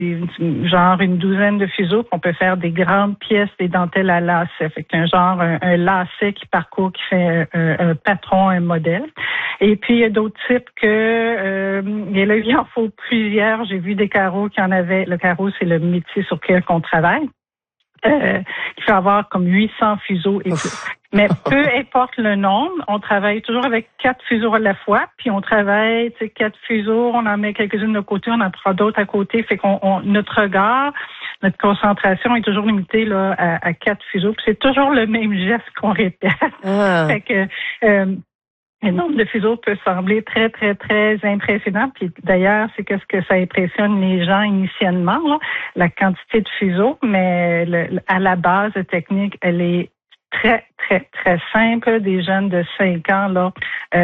genre une douzaine de fuseaux, qu'on peut faire des grandes pièces, des dentelles à lacets. Fait qu'un genre, un lacet qui parcourt, qui fait un patron, un modèle. Et puis, il y a d'autres types et là, il en faut plusieurs. J'ai vu des carreaux qui en avaient. Le carreau, c'est le métier sur lequel on travaille. Il faut avoir comme 800 fuseaux et plus. Mais peu importe le nombre, on travaille toujours avec 4 fuseaux à la fois, puis on travaille, 4 fuseaux, on en met quelques-unes de côté, on en prend d'autres à côté, fait notre regard, notre concentration est toujours limitée là à 4 fuseaux, puis c'est toujours le même geste qu'on répète. Fait que le nombre de fuseaux peut sembler très, très, très impressionnant. Puis d'ailleurs, c'est ce que ça impressionne les gens initialement, là, la quantité de fuseaux. Mais à la base, la technique, elle est très, très, très simple. Des jeunes de 5 ans là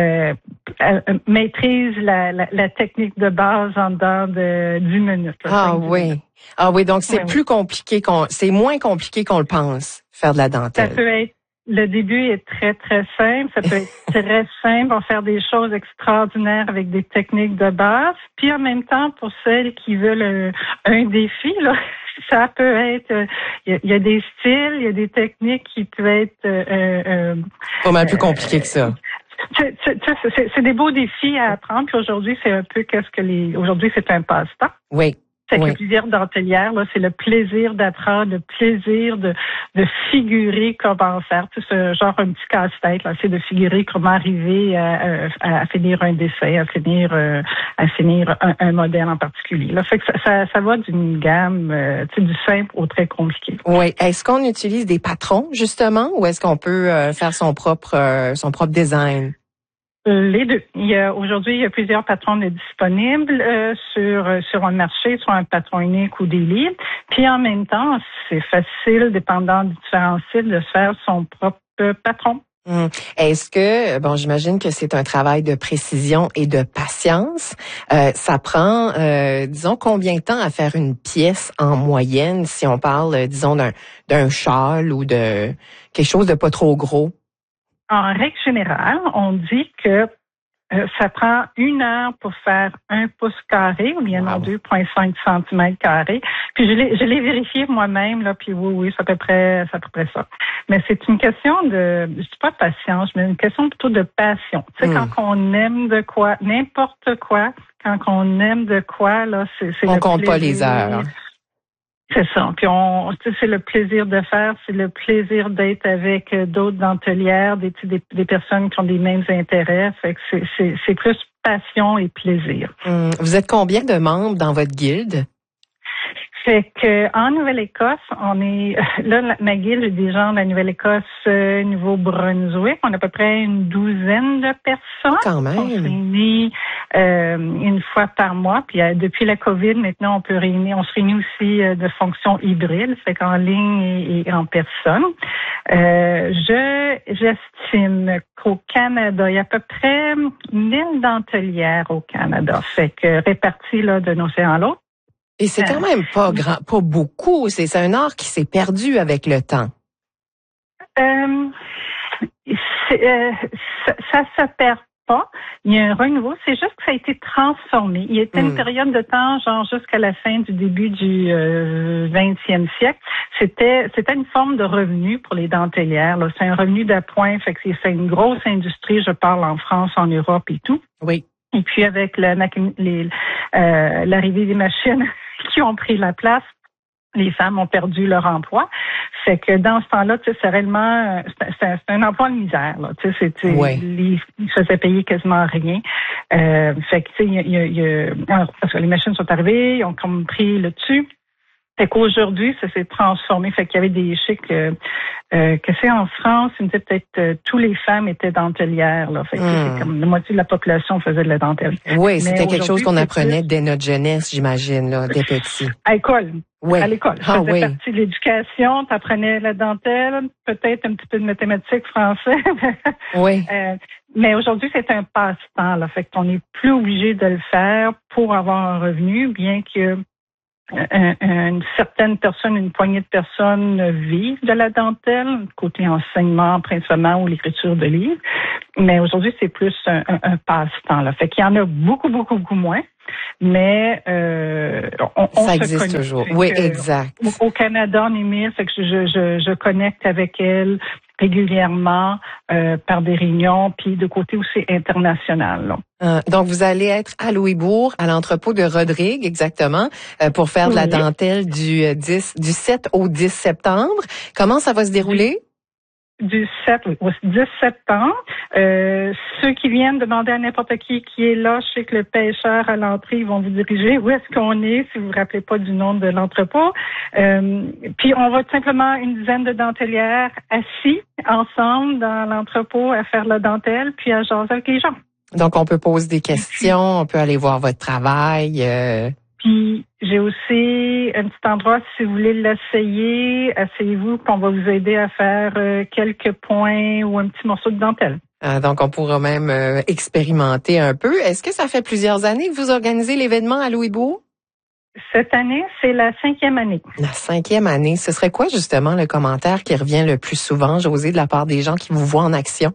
maîtrisent la technique de base en dedans de 10 minutes. Là, minutes. Ah oui, donc c'est plus compliqué c'est moins compliqué qu'on le pense, faire de la dentelle. Ça peut être. Le début est très, très simple. Ça peut être très simple. On va faire des choses extraordinaires avec des techniques de base. Puis en même temps, pour celles qui veulent un défi, là, ça peut être... Il y a des styles, il y a des techniques qui peuvent être... pas mal plus compliqué que ça. C'est des beaux défis à apprendre. Puis aujourd'hui, c'est un peu aujourd'hui, c'est un passe-temps. Oui. C'est le plaisir dentelière, là, c'est le plaisir d'apprendre, le plaisir de figurer comment faire. Tu sais, ce genre un petit casse-tête, là, c'est de figurer comment arriver à finir un dessin, à finir un modèle en particulier. Là, fait que ça va d'une gamme, du simple au très compliqué. Oui. Est-ce qu'on utilise des patrons justement, ou est-ce qu'on peut faire son propre design? Les deux. Aujourd'hui, il y a plusieurs patrons disponibles sur le marché, soit un patron unique ou des livres. Puis en même temps, c'est facile, dépendant des différents sites, de faire son propre patron. Est-ce que, j'imagine que c'est un travail de précision et de patience. Ça prend, disons, combien de temps à faire une pièce en moyenne, si on parle, disons, d'un châle ou de quelque chose de pas trop gros? En règle générale, on dit que ça prend 1 heure pour faire 1 pouce carré, ou bien non 2,5 cm carrés. Puis je l'ai vérifié moi-même, là, puis oui, c'est à peu près ça. Mais c'est une question je dis pas de patience, mais une question plutôt de passion. Tu sais, quand on aime de quoi, n'importe quoi, quand on aime de quoi, là, c'est on compte pas les heures. C'est ça. Puis c'est le plaisir de faire, c'est le plaisir d'être avec d'autres dentelières, des personnes qui ont des mêmes intérêts. Fait que c'est plus passion et plaisir. Vous êtes combien de membres dans votre guilde? Fait que en Nouvelle-Écosse, on est là, ma guilde est des gens de la Nouvelle-Écosse, Nouveau-Brunswick. On a à peu près une douzaine de personnes. Quand même. On se réunit une fois par mois. Puis depuis la COVID, maintenant, on se réunit aussi de fonction hybride, fait qu'en ligne et en personne. J'estime qu'au Canada, il y a à peu près 1000 dentelières au Canada, fait que réparties là d'un océan à l'autre. Et c'est quand même pas beaucoup. C'est un art qui s'est perdu avec le temps. Ça se perd pas. Il y a un renouveau. C'est juste que ça a été transformé. Il y a été une période de temps, genre jusqu'à la fin du début du 20e siècle. C'était une forme de revenu pour les dentelières. Là. C'est un revenu d'appoint. Fait que c'est une grosse industrie. Je parle en France, en Europe et tout. Oui. Et puis avec l'arrivée des machines qui ont pris la place, les femmes ont perdu leur emploi. Fait que dans ce temps-là, tu sais, c'est réellement c'est un emploi de misère. Là. Tu sais, ils se faisaient payer quasiment rien. Fait que tu sais, parce que les machines sont arrivées, ils ont comme pris le dessus. Fait qu'aujourd'hui, ça s'est transformé. Fait qu'il y avait des chics que c'est en France, il me dit peut-être tous les femmes étaient dentelières. Là. Fait que c'est comme la moitié de la population faisait de la dentelle. Oui, c'était quelque chose qu'on apprenait dès notre jeunesse, j'imagine, là, dès petit. À l'école. Oui. À l'école. Ça faisait partie de l'éducation. Tu apprenais la dentelle, peut-être un petit peu de mathématiques, français. Oui. Mais aujourd'hui, c'est un passe-temps. Là. Fait qu'on n'est plus obligé de le faire pour avoir un revenu, bien que une certaine personne, une poignée de personnes vivent de la dentelle, côté enseignement principalement ou l'écriture de livres. Mais aujourd'hui, c'est plus un passe-temps. Là. Fait qu'il y en a beaucoup, beaucoup, beaucoup moins. mais on ça se existe connaît. toujours. Oui, exact. Au Canada, on est mis, fait que je connecte avec elle régulièrement par des réunions, puis de côté aussi international. Donc, vous allez être à Louisbourg, à l'entrepôt de Rodrigue, exactement, pour faire de la dentelle du 7 au 10 septembre. Comment ça va se dérouler? Du 7 au 10 septembre. Ceux qui viennent demander à n'importe qui est là, je sais que le pêcheur à l'entrée, ils vont vous diriger où est-ce qu'on est, si vous vous rappelez pas du nom de l'entrepôt. Puis on va tout simplement une dizaine de dentelières assis ensemble dans l'entrepôt à faire la dentelle, puis à jaser avec les gens. Donc on peut poser des questions, on peut aller voir votre travail. Puis j'ai aussi un petit endroit, si vous voulez l'essayer, asseyez-vous, qu'on va vous aider à faire quelques points ou un petit morceau de dentelle. Donc on pourra même expérimenter un peu. Est-ce que ça fait plusieurs années que vous organisez l'événement à Louisbourg? Cette année, c'est la 5e année. La 5e année. Ce serait quoi justement le commentaire qui revient le plus souvent, Josée, de la part des gens qui vous voient en action?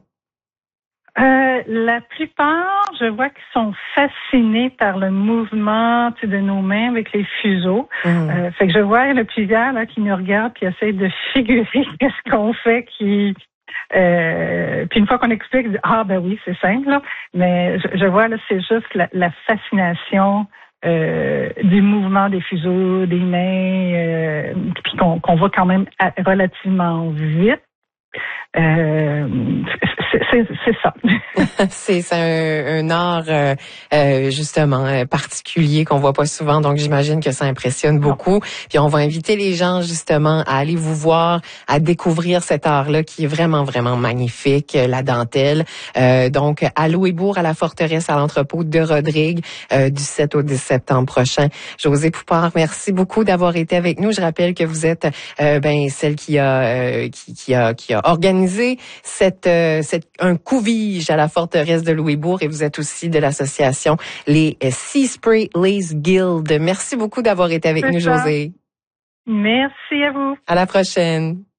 La plupart, je vois qu'ils sont fascinés par le mouvement de nos mains avec les fuseaux. Fait que je vois le plusieurs là, qui nous regardent et essayent de figurer qu'est-ce qu'on fait puis une fois qu'on explique, ben oui, c'est simple, là. Mais je vois là, c'est juste la fascination du mouvement des fuseaux, des mains, puis qu'on voit quand même relativement vite. C'est ça. c'est un art justement particulier qu'on voit pas souvent, donc j'imagine que ça impressionne beaucoup. Puis on va inviter les gens justement à aller vous voir, à découvrir cet art-là qui est vraiment vraiment magnifique, la dentelle. Donc à Louisbourg, à la forteresse, à l'entrepôt de Rodrigue, du 7 au 10 septembre prochain. Josée Poupard, merci beaucoup d'avoir été avec nous. Je rappelle que vous êtes celle qui a organisé un couvige à la forteresse de Louisbourg et vous êtes aussi de l'association les Sea Spray Lace Guild. Merci beaucoup d'avoir été avec nous, Josée. Merci à vous. À la prochaine.